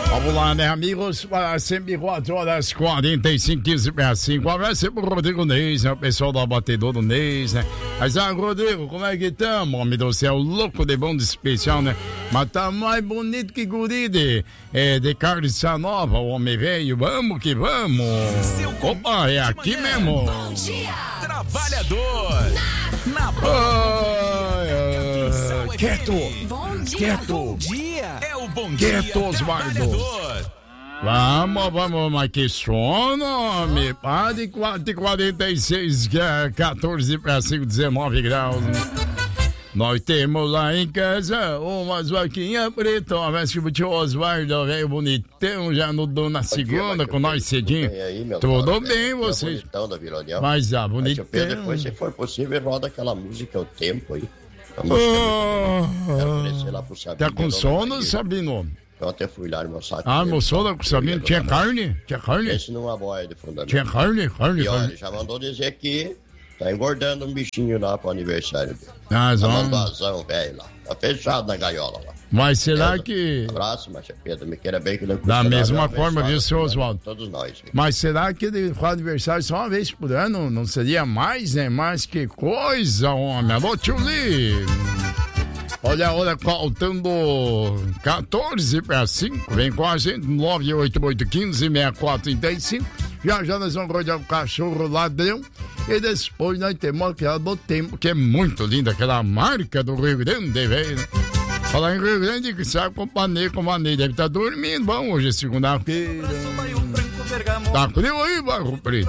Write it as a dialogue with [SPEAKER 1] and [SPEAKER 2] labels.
[SPEAKER 1] Vamos lá, né, amigos? Sempre 4 horas 45, 15 para 5. Um abraço pro Rodrigo Neis, né? O pessoal da Batedor Neis, né? Mas, Rodrigo, como é que estamos? Homem do céu, louco de bom de especial, né? Mas tá mais bonito que guri de Carlos Sanova, o homem velho. Vamos que vamos. Opa, é aqui mesmo.
[SPEAKER 2] Bom dia, trabalhador. Na
[SPEAKER 1] Quieto.
[SPEAKER 2] Bom dia.
[SPEAKER 1] Quieto.
[SPEAKER 2] Bom dia. É o bom dia,
[SPEAKER 1] Quieto, Osvaldo.
[SPEAKER 2] trabalhador.
[SPEAKER 1] Vamos, mas que sono, homem. Pá de 46, 14 para 5, 19 graus. Nós temos lá em casa umas vaquinhas pretas, mas que o tio Osvaldo, velho bonitão, já na segunda com nós cedinho. Tudo bem, vocês? Mas bonitão.
[SPEAKER 3] Pedro, depois, se for possível, roda aquela música, O Tempo aí. A música quero oferecer lá pro Sabino.
[SPEAKER 1] Tá com sono, Sabino?
[SPEAKER 3] Eu até fui lá no meu saco.
[SPEAKER 1] Meu sono com Sabino. Tinha carne?
[SPEAKER 3] Esse numa boia de fundamento.
[SPEAKER 1] Tinha carne?
[SPEAKER 3] E olha, ele já mandou dizer que tá engordando um bichinho lá pro aniversário dele.
[SPEAKER 1] Tá
[SPEAKER 3] mandando azão, velho, lá. Tá fechado na gaiola lá.
[SPEAKER 1] Mas será que...
[SPEAKER 3] Abraço, Marcia Pedro, me queira bem que não
[SPEAKER 1] da mesma forma, viu, seu Oswaldo?
[SPEAKER 3] Todos nós.
[SPEAKER 1] Mas será que ele faz aniversário só uma vez por ano? Não seria mais, né? Mas que coisa, homem. Alô, tio Lee. Olha, faltando 14 para 5. Vem com a gente, 98815-6435. Já nós vamos rodar o cachorro ladrão. E depois nós temos aquela do Tempo, que é muito linda, aquela marca do Rio Grande, velho. Falar em Rio Grande, que sabe com o Manei deve estar dormindo. Bom, hoje é segunda-feira. Tá frio aí, Barro Preto?